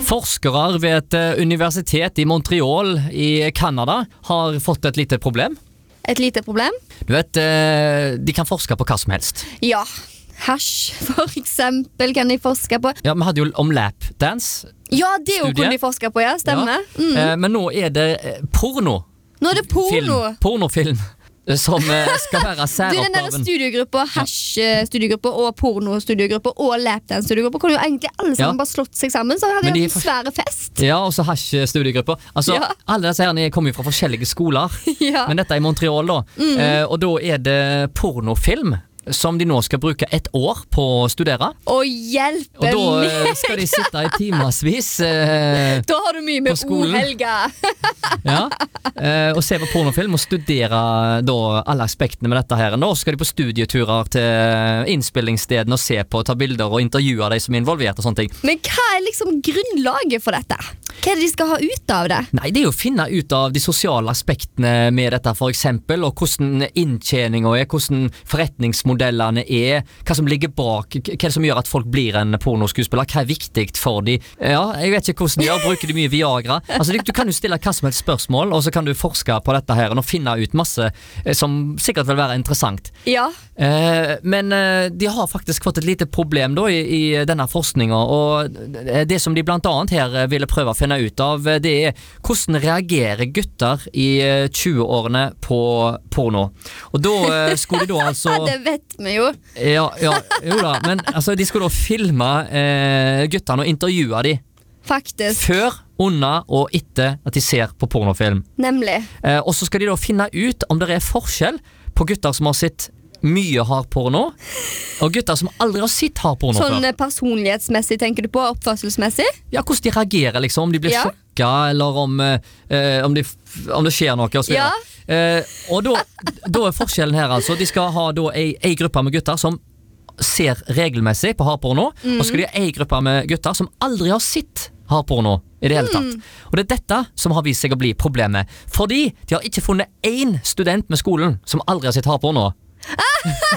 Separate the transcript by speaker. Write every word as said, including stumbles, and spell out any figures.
Speaker 1: Forskere ved et eh, universitet i Montreal i Kanada har fått et lite problem.
Speaker 2: Et lite problem?
Speaker 1: Du vet, eh, de kan forske på hva som helst.
Speaker 2: Ja, hasj for eksempel kan de forske på.
Speaker 1: Ja, vi hadde jo om lapdance.
Speaker 2: Ja, det jo
Speaker 1: Studie.
Speaker 2: kunne de forske på, ja, stemmer.
Speaker 1: Ja.
Speaker 2: Mm.
Speaker 1: Eh, men nå er det eh, porno.
Speaker 2: Nå er det porno.
Speaker 1: Film, pornofilm eh, som eh, skal være
Speaker 2: Du, den der
Speaker 1: særoppgaven.
Speaker 2: studiegruppa, hash-studiegruppa og porno-studiegruppa og lapdance-studiegruppa kunne jo egentlig alle sammen
Speaker 1: Ja.
Speaker 2: bare slått seg sammen, så hadde
Speaker 1: Men
Speaker 2: de
Speaker 1: de
Speaker 2: hatt en
Speaker 1: er
Speaker 2: svære fest.
Speaker 1: Ja, og så hash-studiegrupper. Altså,
Speaker 2: Ja.
Speaker 1: alle disse her kommer jo fra forskjellige skoler.
Speaker 2: Ja.
Speaker 1: Men dette er i Montreal da. Eh, og da er det pornofilm som de nå skal bruke et år på å studere.
Speaker 2: Og hjelpe
Speaker 1: Og da
Speaker 2: meg!
Speaker 1: eh, skal de sitte i timasvis eh,
Speaker 2: Da har du mye
Speaker 1: på
Speaker 2: med
Speaker 1: skolen.
Speaker 2: O-helga.
Speaker 1: ja, eh, og se på pornofilm og studere da alle aspektene med dette her. Nå skal de på studieturer til innspillingsstedene og se på, ta bilder og intervjue de som er involvert og sånne ting.
Speaker 2: Men hva er liksom grunnlaget for dette? Hva er det de skal ha ut av det?
Speaker 1: Nei, det er jo å finne ut av de sosiale aspektene med dette for eksempel, og hvordan inntjeningen er, hvordan forretningsmodellene er, hva som ligger bak, hva er det som gjør at folk blir en pornoskuespiller, hva er viktig for de. Ja, jeg vet ikke hvordan de gjør, bruker de mye Viagra. Altså, du kan jo stille hva som helst spørsmål, og så kan du forske på dette her, og finne ut masse eh, som sikkert vil være interessant.
Speaker 2: Ja.
Speaker 1: Eh, men eh, de har faktisk fått et lite problem da i, i denne forskningen, og det som de blant annet her ville prøve å finne ut av, det er hvordan reagerer gutter i tjue-årene på porno. Og da eh, skulle de da altså
Speaker 2: Det vet vi jo.
Speaker 1: ja, ja, jo da, men altså, de skulle da filme eh, gutterne og intervjue de
Speaker 2: Faktisk.
Speaker 1: før, under og etter at de ser på pornofilm.
Speaker 2: Nemlig.
Speaker 1: Eh, og så skal de da finne ut om det er forskjell på gutter som har sett mye hardporno, og gutter som aldri har sett hardporno
Speaker 2: Sånn
Speaker 1: før.
Speaker 2: eh, personlighetsmessig tenker du på, oppførselsmessig?
Speaker 1: Ja, hvordan de reagerer, liksom, om de blir
Speaker 2: Ja.
Speaker 1: sjokka, eller om, eh, om, de, om det skjer noe, og så videre.
Speaker 2: Ja.
Speaker 1: Eh, og da, da er forskjellen her, altså. De skal ha da ei, ei gruppe med gutter som ser regelmessig på hardporno,
Speaker 2: Mm.
Speaker 1: og så skal de ha ei gruppe med gutter som aldri har sett hardporno i det hele tatt.
Speaker 2: Mm.
Speaker 1: Og det er dette som har vist seg å bli problemet. Fordi de har ikke funnet én student med skolen som aldri har sett hardporno.